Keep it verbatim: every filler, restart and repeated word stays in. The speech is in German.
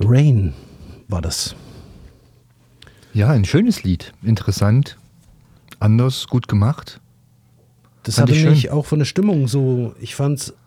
Rain war das. Ja, ein schönes Lied. Interessant, anders, gut gemacht. Das Fand hatte ich mich schön. auch von der Stimmung so, ich fand's